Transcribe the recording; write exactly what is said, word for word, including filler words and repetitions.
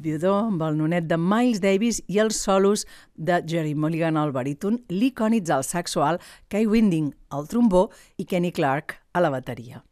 Viudor amb el nonet de Miles Davis i els solos de Jerry Mulligan al baríton, Lee Konitz al saxo alt, Kai Winding al trombó i Kenny Clark a la bateria.